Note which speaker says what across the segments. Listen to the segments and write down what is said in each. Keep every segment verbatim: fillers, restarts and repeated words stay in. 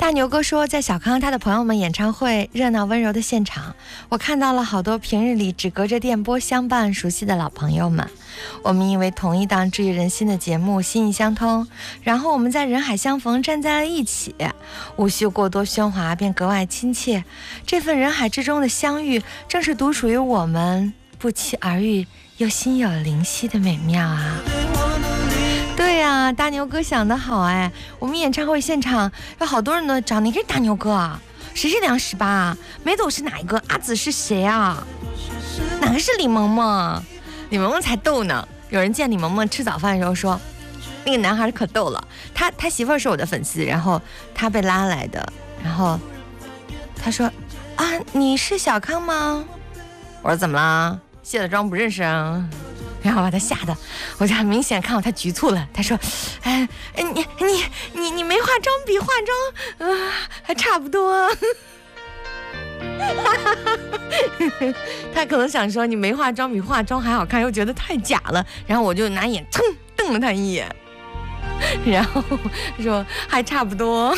Speaker 1: 大牛哥说，在小康他的朋友们演唱会热闹温柔的现场，我看到了好多平日里只隔着电波相伴熟悉的老朋友们。我们因为同一档治愈人心的节目心意相通，然后我们在人海相逢，站在了一起，无需过多喧哗，便格外亲切。这份人海之中的相遇，正是独属于我们不期而遇又心有灵犀的美妙啊！对呀、啊，大牛哥想得好哎！我们演唱会现场有好多人都找你，是大牛哥啊？谁是梁十八啊？梅朵是哪一个？阿紫是谁啊？哪个是李萌萌？李萌萌才逗呢！有人见李萌萌吃早饭的时候说，那个男孩可逗了，他他媳妇儿是我的粉丝，然后他被拉来的，然后他说啊，你是小康吗？我说怎么啦？卸了妆不认识啊？然后把他吓得，我就很明显看到他局促了。他说：“哎，你你你你没化妆比化妆，呃，还差不多。”他可能想说你没化妆比化妆还好看，又觉得太假了。然后我就拿眼蹭瞪了他一眼，然后说还差不多。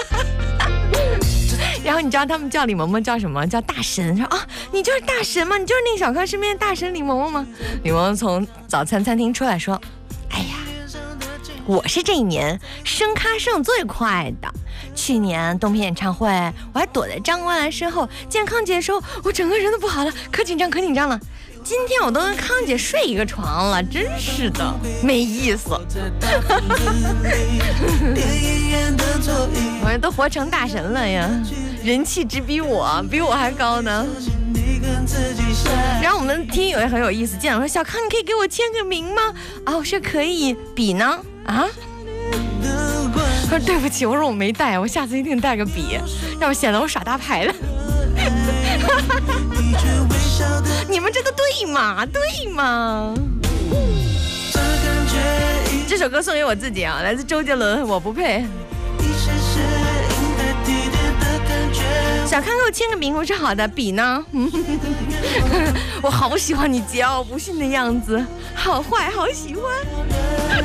Speaker 1: 然后你知道他们叫李萌萌叫什么？叫大神。说啊，你就是大神吗？你就是那个小康身边的大神李萌萌吗？李萌萌从早餐餐厅出来说：“哎呀，我是这一年升咖升最快的。去年冬天演唱会，我还躲在张国兰身后，见康姐的时候，我整个人都不好了，可紧张可紧张了。今天我都跟康姐睡一个床了，真是的，没意思。我们都活成大神了呀，人气只比我比我还高呢。然后我们听友也很有意思，见我说小康，你可以给我签个名吗？啊，我说可以，笔呢？啊？我说对不起，我说我没带，我下次一定带个笔，让我显得我耍大牌了。你们这都对吗？对吗？这首歌送给我自己啊，来自周杰伦，我不配。小康给我签个名，我说好的，笔呢？我好喜欢你桀骜不驯的样子，好坏好喜欢。